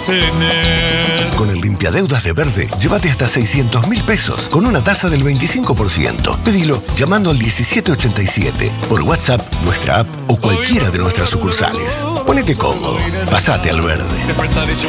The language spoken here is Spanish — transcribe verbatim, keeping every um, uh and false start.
tener. Con el limpiadeudas de Verde, llévate hasta seiscientos mil pesos con una tasa del veinticinco por ciento. Pedilo llamando al diecisiete ochenta y siete, por WhatsApp, nuestra app o cualquiera de nuestras sucursales. Ponete cómodo, pasate al Verde. Te prestaré yo